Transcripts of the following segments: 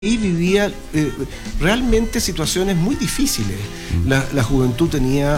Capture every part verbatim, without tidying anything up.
Y vivía eh, realmente situaciones muy difíciles. La, la juventud tenía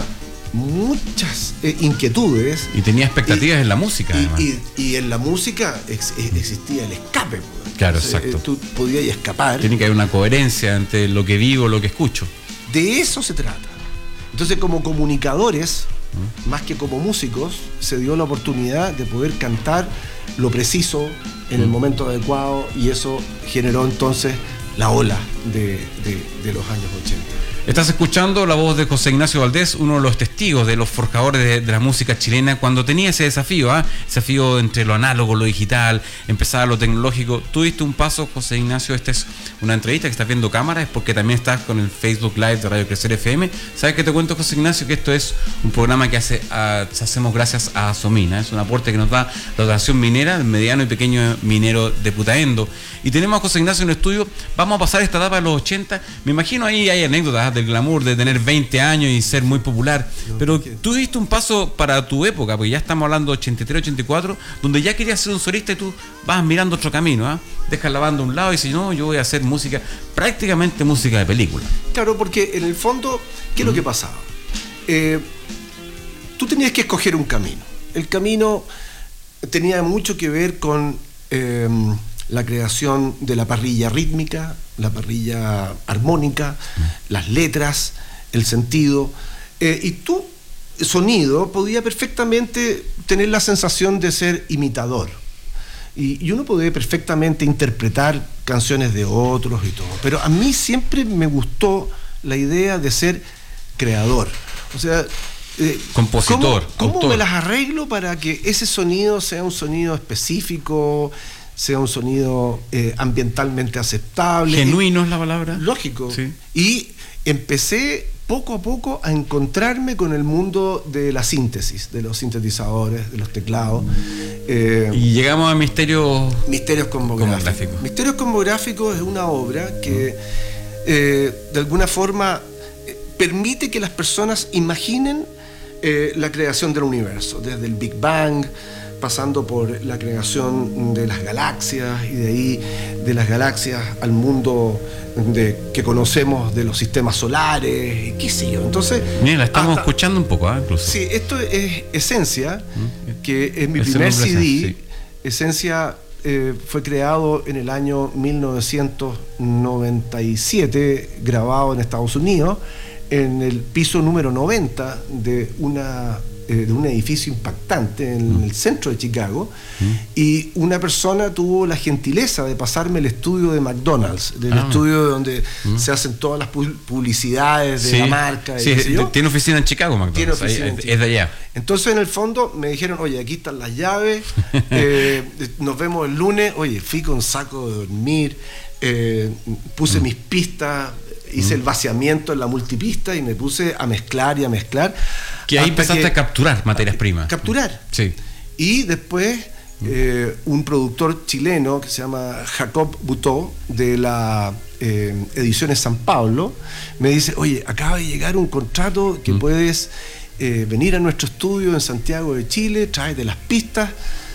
muchas eh, inquietudes. Y tenía expectativas y, en la música, y, además. Y, y en la música ex, existía el escape. Claro, Entonces, exacto. Eh, tú podías escapar. Tiene que haber una coherencia entre lo que vivo y lo que escucho. De eso se trata. Entonces, como comunicadores, ¿Mm? más que como músicos, se dio la oportunidad de poder cantar lo preciso en el momento adecuado, y eso generó entonces la ola de, de, de los años ochenta. Estás escuchando la voz de José Ignacio Valdés, uno de los testigos de los forjadores de, de la música chilena, cuando tenía ese desafío, ¿eh? desafío entre lo análogo, lo digital, empezar a lo tecnológico. Tú diste un paso, José Ignacio. Esta es una entrevista que estás viendo cámara, es porque también estás con el Facebook Live de Radio Crecer F M. ¿Sabes qué te cuento, José Ignacio? Que esto es un programa que hace, uh, hacemos gracias a Somina. Es un aporte que nos da la Asociación Minera, el mediano y pequeño minero de Putaendo. Y tenemos a José Ignacio en el estudio. Vamos a pasar esta etapa de los ochenta. Me imagino ahí hay anécdotas del glamour de tener veinte años y ser muy popular, pero tú diste un paso para tu época, porque ya estamos hablando de ochenta y tres, ochenta y cuatro, donde ya querías ser un solista y tú vas mirando otro camino, ¿eh? Dejas la banda a un lado y dices, no, yo voy a hacer música, prácticamente música de película. Claro, porque en el fondo, ¿qué es ¿Mm? lo que pasaba? Eh, tú tenías que escoger un camino. El camino tenía mucho que ver con eh, la creación de la parrilla rítmica, la parrilla armónica, mm. las letras, el sentido, eh, y tu sonido podía perfectamente tener la sensación de ser imitador, y, y uno podía perfectamente interpretar canciones de otros y todo, pero a mí siempre me gustó la idea de ser creador, o sea, eh, compositor, ¿cómo, cómo me las arreglo para que ese sonido sea un sonido específico, sea un sonido eh, ambientalmente aceptable? Genuino es la palabra. Lógico. Sí. Y empecé poco a poco a encontrarme con el mundo de la síntesis, de los sintetizadores, de los teclados. Eh, y llegamos a Misterios... Misterios Cosmográficos. Misterios Cosmográficos es una obra que eh, de alguna forma eh, permite que las personas imaginen eh, la creación del universo, desde el Big Bang, pasando por la creación de las galaxias, y de ahí de las galaxias al mundo de, que conocemos de los sistemas solares, y qué sé yo. Entonces, mira, la estamos hasta, escuchando un poco, ¿eh? Incluso. Sí, esto es Esencia, ¿Mm? que es mi primer C D. Sí. Esencia eh, fue creado en el año mil novecientos noventa y siete, grabado en Estados Unidos, en el piso número noventa de una... de un edificio impactante en mm. el centro de Chicago, mm. y una persona tuvo la gentileza de pasarme el estudio de McDonald's, del ah. estudio donde mm. se hacen todas las publicidades de sí. la marca. Sí, y yo. Tiene oficina en Chicago, McDonald's. Tiene oficina Ahí, en es de allá. Entonces, en el fondo, me dijeron, oye, aquí están las llaves, eh, nos vemos el lunes. Oye, fui con saco de dormir, eh, puse mm. mis pistas, hice mm. el vaciamiento en la multipista y me puse a mezclar y a mezclar. Que ahí empezaste que, a capturar materias primas. Capturar. Sí. Y después eh, un productor chileno que se llama Jacob Buteau, de la eh, Ediciones San Pablo, me dice, oye, acaba de llegar un contrato que mm. puedes eh, venir a nuestro estudio en Santiago de Chile, tráete las pistas,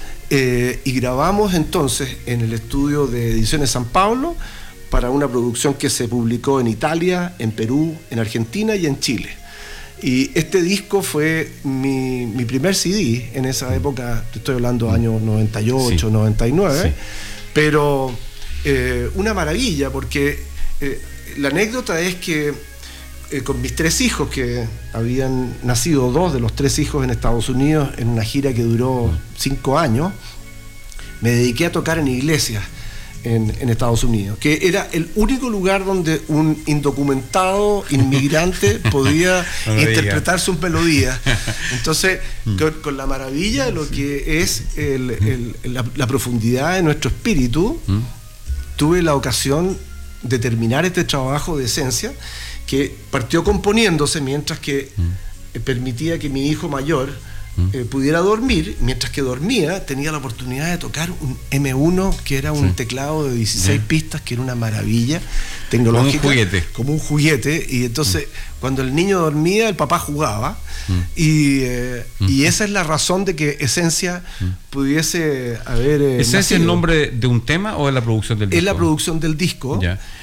eh, y grabamos entonces en el estudio de Ediciones San Pablo para una producción que se publicó en Italia, en Perú, en Argentina y en Chile. Y este disco fue mi, mi primer C D en esa época, te estoy hablando años noventa y ocho, sí. noventa y nueve, sí. pero eh, una maravilla, porque eh, la anécdota es que eh, con mis tres hijos, que habían nacido dos de los tres hijos en Estados Unidos, en una gira que duró cinco años, me dediqué a tocar en iglesias En, en Estados Unidos, que era el único lugar donde un indocumentado inmigrante podía no interpretar sus melodías. Entonces, mm. con, con la maravilla de lo que es el, el, la, la profundidad de nuestro espíritu, mm. tuve la ocasión de terminar este trabajo de Esencia, que partió componiéndose mientras que mm. permitía que mi hijo mayor Eh, pudiera dormir. Mientras que dormía, tenía la oportunidad de tocar un eme uno, que era un sí. teclado de dieciséis sí. pistas, que era una maravilla tecnológica, como un juguete, como un juguete. Y entonces, mm. cuando el niño dormía, el papá jugaba, mm. y, eh, mm. y esa es la razón de que Esencia mm. pudiese haber eh, ¿Esencia es el nombre de un tema o es la producción del disco? Es la producción del disco. Ya.